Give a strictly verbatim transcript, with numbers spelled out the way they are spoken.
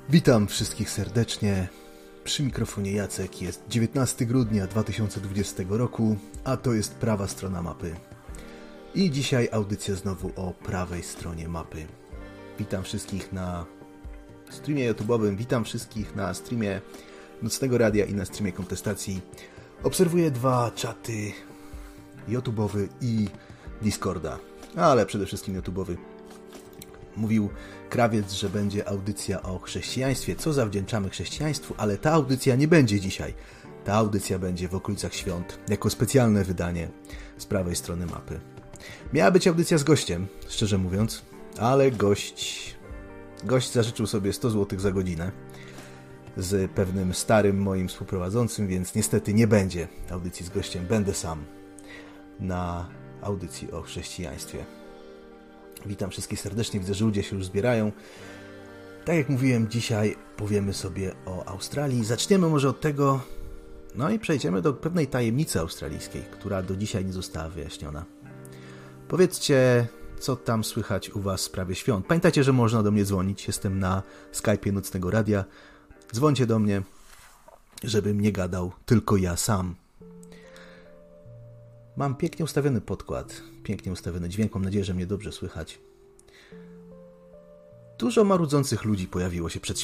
Witam wszystkich serdecznie. Przy mikrofonie Jacek. Jest dziewiętnastego grudnia dwa tysiące dwudziestego roku, a to jest prawa strona mapy. I dzisiaj audycja znowu o prawej stronie mapy. Witam wszystkich na streamie YouTube'owym, witam wszystkich na streamie Nocnego Radia i na streamie Kontestacji. Obserwuję dwa czaty, YouTube'owy i Discorda, ale przede wszystkim YouTube'owy. Mówił Krawiec, że będzie audycja o chrześcijaństwie, co zawdzięczamy chrześcijaństwu, ale ta audycja nie będzie dzisiaj. Ta audycja będzie w okolicach świąt, jako specjalne wydanie z prawej strony mapy. Miała być audycja z gościem, szczerze mówiąc, ale gość, gość zażyczył sobie sto złotych za godzinę z pewnym starym moim współprowadzącym, więc niestety nie będzie audycji z gościem, będę sam na audycji o chrześcijaństwie. Witam wszystkich serdecznie, widzę, że ludzie się już zbierają. Tak jak mówiłem, dzisiaj powiemy sobie o Australii. Zaczniemy może od tego, no i przejdziemy do pewnej tajemnicy australijskiej, która do dzisiaj nie została wyjaśniona. Powiedzcie, co tam słychać u Was w sprawie świąt. Pamiętajcie, że można do mnie dzwonić, jestem na Skype'ie Nocnego Radia. Dzwońcie do mnie, żebym nie gadał tylko ja sam. Mam pięknie ustawiony podkład, pięknie ustawiony dźwięk, mam nadzieję, że mnie dobrze słychać. Dużo marudzących ludzi pojawiło się przed